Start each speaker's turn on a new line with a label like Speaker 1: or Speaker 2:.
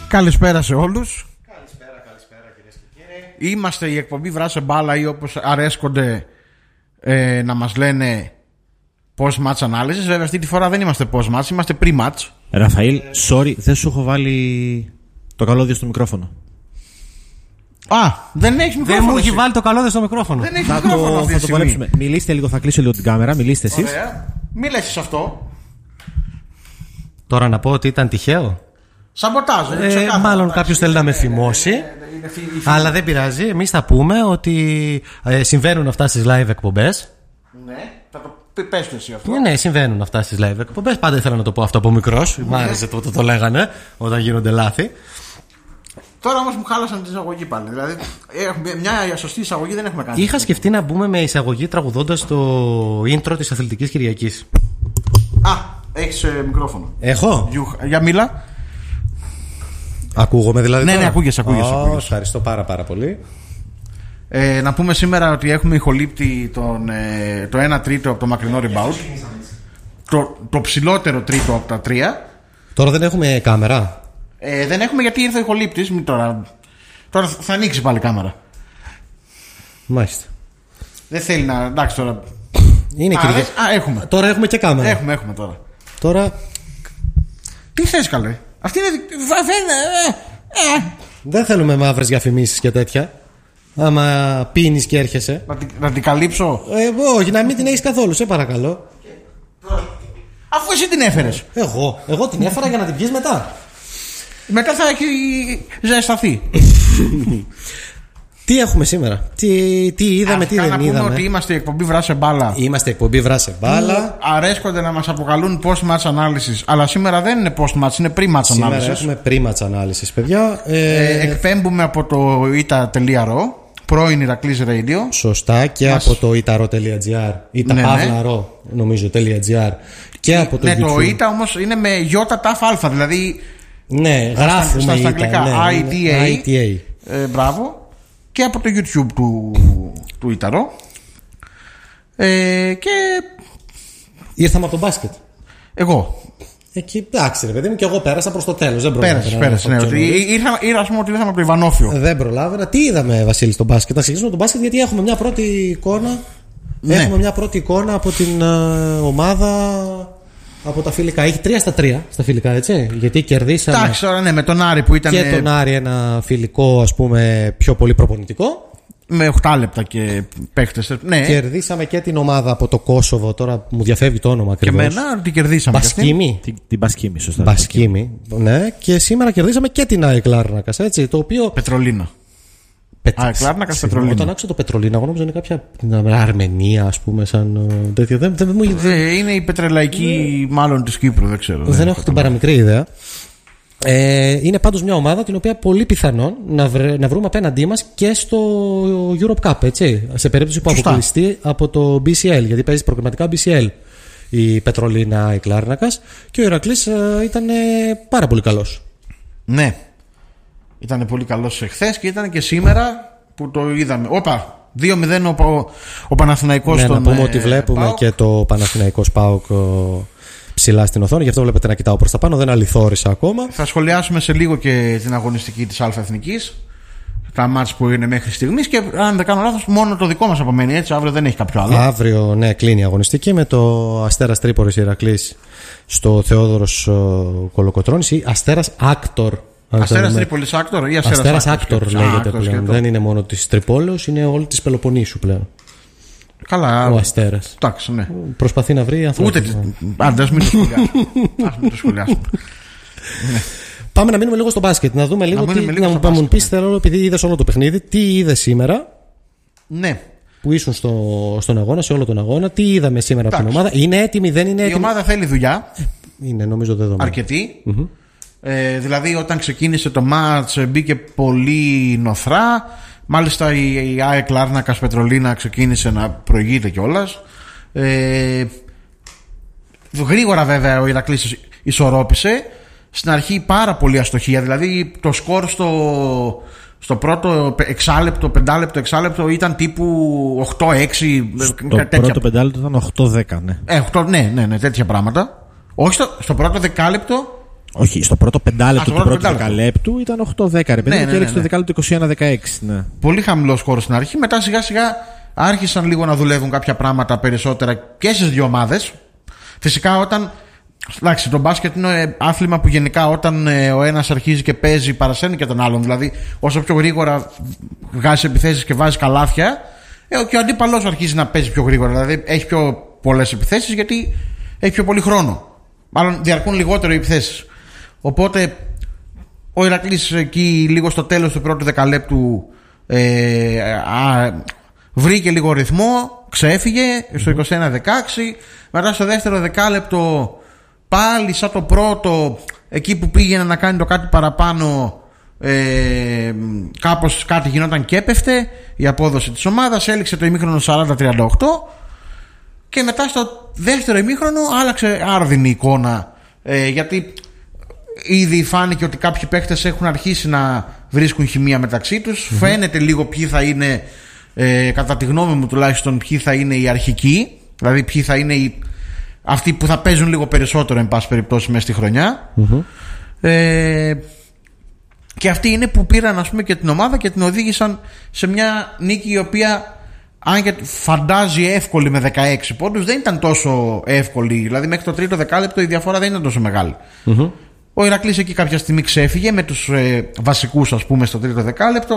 Speaker 1: Καλησπέρα σε όλους.
Speaker 2: Καλησπέρα κυρίες και κύριοι.
Speaker 1: Είμαστε η εκπομπή Βράσε Μπάλα, ή όπως αρέσκονται να μας λένε post-match analysis. Βέβαια αυτή τη φορά δεν είμαστε post-match, είμαστε pre-match.
Speaker 2: Ραφαήλ, sorry, δεν σου έχω βάλει το καλώδιο στο μικρόφωνο.
Speaker 1: Α, δεν έχεις μικρόφωνο.
Speaker 3: Δεν μου έχει βάλει το καλώδιο στο μικρόφωνο.
Speaker 1: Δεν έχεις μικρόφωνο αυτή
Speaker 2: Θα
Speaker 1: τη
Speaker 2: το
Speaker 1: στιγμή.
Speaker 2: παλέψουμε. Μιλήστε λίγο, θα κλείσω λίγο την κάμερα. Μιλήστε εσείς.
Speaker 1: Ωραία. Μη λες σε αυτό.
Speaker 3: Τώρα να πω ότι ήταν τυχαίο.
Speaker 1: Σαμποτάζ.
Speaker 3: Μάλλον κάποιος θέλει να με θυμώσει. Αλλά δεν πειράζει. Εμείς θα πούμε ότι συμβαίνουν αυτά στις live εκπομπές.
Speaker 1: Ναι, θα το πες του εσύ αυτό.
Speaker 3: Ναι, συμβαίνουν αυτά στις live εκπομπές. Πάντα ήθελα να το πω αυτό από μικρός. Μ' άρεσε το λέγανε όταν γίνονται λάθη.
Speaker 1: Τώρα όμως μου χάλασαν την εισαγωγή πάλι. Δηλαδή, μια σωστή εισαγωγή δεν έχουμε κάνει.
Speaker 3: Είχα σκεφτεί να μπούμε με εισαγωγή τραγουδώντας το intro της Αθλητικής Κυριακής.
Speaker 1: Α, έχεις μικρόφωνο.
Speaker 3: Έχω.
Speaker 1: Για μίλα.
Speaker 3: Ακούγομαι δηλαδή.
Speaker 1: Ναι,
Speaker 3: τώρα?
Speaker 1: ναι, ακούγεσαι.
Speaker 3: Ευχαριστώ πάρα πολύ.
Speaker 1: Να πούμε σήμερα ότι έχουμε ηχολήπτη το 1 τρίτο από το μακρινό rebound. Το ψηλότερο τρίτο από τα 3.
Speaker 3: Τώρα δεν έχουμε κάμερα.
Speaker 1: Δεν έχουμε γιατί ήρθε ο ηχολήπτης. Τώρα θα ανοίξει πάλι κάμερα.
Speaker 3: Μάλιστα.
Speaker 1: Δεν θέλει να. Εντάξει τώρα.
Speaker 3: Είναι Κυριακή.
Speaker 1: Έχουμε.
Speaker 3: Τώρα έχουμε και κάμερα.
Speaker 1: Έχουμε τώρα.
Speaker 3: Τώρα.
Speaker 1: Τι θες καλέ? Αυτή είναι.
Speaker 3: Δεν θέλουμε μαύρες διαφημίσεις και τέτοια. Άμα πίνεις και έρχεσαι.
Speaker 1: Να την καλύψω.
Speaker 3: Όχι, να μην την έχεις καθόλου, σε παρακαλώ.
Speaker 1: Αφού εσύ την έφερες.
Speaker 3: Εγώ την έφερα για να την πιεις μετά.
Speaker 1: Μετά θα έχει ζεσταθεί.
Speaker 3: Τι έχουμε σήμερα? Τι είδαμε, τι δεν
Speaker 1: είδαμε. Να πούμε ότι
Speaker 3: είδαμε.
Speaker 1: είμαστε η εκπομπή Βράσε Μπάλα.
Speaker 3: Είμαστε εκπομπή Βράσε Μπάλα.
Speaker 1: Αρέσκονται να μας αποκαλούν post-match analysis. Αλλά σήμερα δεν είναι post-match, είναι pre-match analysis.
Speaker 3: Σήμερα έχουμε pre-match analysis, παιδιά.
Speaker 1: Εκπέμπουμε από το ita.ro, πρώην Ηρακλής Radio.
Speaker 3: Σωστά, και από το itaro.gr. Ita.ro, νομίζω.gr. Και από το YouTube.
Speaker 1: Το ita όμως είναι με ΙΤΑ, δηλαδή.
Speaker 3: Ναι, γράφουμε
Speaker 1: στα αγγλικά.
Speaker 3: Ναι, ITA.
Speaker 1: Μπράβο. Και από το YouTube του Ιταρό. Και
Speaker 3: ήρθαμε από το μπάσκετ.
Speaker 1: Εγώ.
Speaker 3: Εκεί, εντάξει ρε παιδί μου, και εγώ πέρασα προς το τέλος. Δεν προλάβαινα.
Speaker 1: Πέρασε. Ναι, ήρθα ας πούμε ότι ήρθαμε από το Ιβανόφιο.
Speaker 3: Δεν προλάβαινα. Τι είδαμε, Βασίλη, στο μπάσκετ? Να ξεκινήσουμε το μπάσκετ, γιατί έχουμε μια πρώτη εικόνα. Ναι. Έχουμε μια πρώτη εικόνα από την ομάδα. Από τα φιλικά. Έχει 3-3 στα φιλικά, έτσι. Γιατί κερδίσαμε.
Speaker 1: Εντάξει, τώρα ναι, με τον Άρη που ήταν.
Speaker 3: Και τον Άρη ένα φιλικό, ας πούμε, πιο πολύ προπονητικό.
Speaker 1: Με 8 λεπτά και παίχτες. Ναι.
Speaker 3: Κερδίσαμε και την ομάδα από το Κόσοβο. Τώρα μου διαφεύγει το όνομα ακριβώς.
Speaker 1: Και εμένα την κερδίσαμε.
Speaker 3: Μπασκίμη.
Speaker 2: Την Μπασκίμη, σωστά.
Speaker 3: Μπασκίμη. Ναι. Και σήμερα κερδίσαμε και την ΑΕΚ Λάρνακας, έτσι. Το οποίο.
Speaker 1: Πετρολίνα. ΑΕΚ Λάρνακας, Πετρολίνα.
Speaker 3: Όταν άκουσα το Πετρολίνα, εγώ νόμιζα είναι κάποια Αρμενία, ας πούμε, σαν τέτοιο.
Speaker 1: Είναι η πετρελαϊκή, μάλλον της Κύπρου, δεν ξέρω.
Speaker 3: Δεν έχω την παραμικρή ιδέα. Είναι πάντως μια ομάδα την οποία πολύ πιθανόν να βρούμε απέναντί μας και στο Europe Cup, έτσι, σε περίπτωση που αποκλειστεί από το BCL, γιατί παίζει προκριματικά BCL η Πετρολίνα η Κλάρνακας, και ο Ηρακλής ήταν πάρα πολύ καλός.
Speaker 1: Ναι, ήταν πολύ καλός εχθές και ήταν και σήμερα που το είδαμε. 2-0 ο Παναθηναϊκός.
Speaker 3: Ναι, να πούμε ότι βλέπουμε
Speaker 1: ΠΑΟΚ.
Speaker 3: και το Παναθηναϊκός ΠΑΟΚ ψηλά στην οθόνη, γι' αυτό βλέπετε να κοιτάω προς τα πάνω, δεν αληθόρισα ακόμα.
Speaker 1: Θα σχολιάσουμε σε λίγο και την αγωνιστική της Α' Εθνικής, τα μάτς που είναι μέχρι στιγμής, και αν δεν κάνω λάθος μόνο το δικό μας απομένει, έτσι. Αύριο δεν έχει κάποιο άλλο.
Speaker 3: Αύριο, ναι, κλείνει η αγωνιστική με το Αστέρας Τρίπολης Ηρακλής στο Θεόδωρος Κολοκοτρώνης, ή Αστέρας Άκτορ.
Speaker 1: Αστέρας Τρίπολης Άκτορ ή
Speaker 3: Αστέρας Άκτορ λέγεται πλέον. Δεν είναι μόνο της Τρυπόλεως, είναι όλη της Πελοποννήσου πλέον.
Speaker 1: Καλά.
Speaker 3: Ο Αστέρας.
Speaker 1: Εντάξει, ναι.
Speaker 3: Προσπαθεί να βρει ανθρώπους.
Speaker 1: Άντε, μην το σχολιάσουμε.
Speaker 3: Πάμε να μείνουμε λίγο στο μπάσκετ. Να δούμε λίγο. Να μου πεις, θέλω, επειδή είδες όλο το παιχνίδι, τι είδες σήμερα.
Speaker 1: Ναι.
Speaker 3: Που ήσουν στον αγώνα, σε όλο τον αγώνα. Τι είδαμε σήμερα από την ομάδα? Είναι έτοιμη, δεν είναι έτοιμη?
Speaker 1: Η ομάδα θέλει δουλειά.
Speaker 3: Είναι, νομίζω, δεδομένο.
Speaker 1: Αρκετή. Δηλαδή, όταν ξεκίνησε το μάτς μπήκε πολύ νοθρά. Μάλιστα η ΑΕΚ Λάρνακας Πετρολίνα ξεκίνησε να προηγείται κιόλας. Γρήγορα βέβαια ο Ηρακλής ισορρόπησε. Στην αρχή πάρα πολύ αστοχία. Δηλαδή το σκορ στο πρώτο εξάλεπτο, πεντάλεπτο, εξάλεπτο ήταν τύπου 8-6.
Speaker 2: Το πρώτο πεντάλεπτο ήταν 8-10, ναι.
Speaker 1: 8, ναι, τέτοια πράγματα. Όχι στο πρώτο δεκάλεπτο.
Speaker 2: Όχι, στο πρώτο πεντάλεπτο του πρώτου
Speaker 1: πεντάλεπτο.
Speaker 2: δεκαλέπτου ήταν 8-10 ρε παιδί,
Speaker 1: Ναι,
Speaker 2: και
Speaker 1: ναι,
Speaker 2: έλεξε το
Speaker 1: ναι.
Speaker 2: δεκάλεπτο 21-16. Ναι.
Speaker 1: Πολύ χαμηλό σκορ στην αρχή. Μετά σιγά σιγά άρχισαν λίγο να δουλεύουν κάποια πράγματα περισσότερα και στις δύο ομάδες. Φυσικά όταν. Εντάξει, το μπάσκετ είναι άθλημα που γενικά όταν ο ένας αρχίζει και παίζει παρασένει και τον άλλον. Δηλαδή, όσο πιο γρήγορα βγάζει επιθέσεις και βάζει καλάθια, και ο αντίπαλος αρχίζει να παίζει πιο γρήγορα. Δηλαδή, έχει πιο πολλές επιθέσεις γιατί έχει πιο πολύ χρόνο. Μάλλον διαρκούν λιγότερο οι επιθέσεις. Οπότε, ο Ηρακλής εκεί λίγο στο τέλος του πρώτου δεκαλέπτου βρήκε λίγο ρυθμό, ξέφυγε στο 21-16. Μετά στο δεύτερο δεκάλεπτο πάλι σαν το πρώτο, εκεί που πήγαινε να κάνει το κάτι παραπάνω, κάπως κάτι γινόταν και έπεφτε η απόδοση της ομάδας. Έληξε το ημίχρονο 40-38 και μετά στο δεύτερο ημίχρονο άλλαξε άρδινη εικόνα, γιατί ήδη φάνηκε ότι κάποιοι παίχτες έχουν αρχίσει να βρίσκουν χημεία μεταξύ τους. Φαίνεται λίγο ποιοι θα είναι, κατά τη γνώμη μου τουλάχιστον, ποιοι θα είναι οι αρχικοί, δηλαδή ποιοι θα είναι αυτοί που θα παίζουν λίγο περισσότερο εν πάση περιπτώσει μέσα στη χρονιά. Και αυτοί είναι που πήραν, ας πούμε, και την ομάδα και την οδήγησαν σε μια νίκη η οποία, αν και φαντάζει εύκολη με 16 πόντους, δεν ήταν τόσο εύκολη. Δηλαδή μέχρι το τρίτο δεκάλεπτο η διαφορά δεν ήταν τόσο μεγάλη. Ο Ηρακλής εκεί κάποια στιγμή ξέφυγε με τους βασικούς, ας πούμε, στο τρίτο δεκάλεπτο.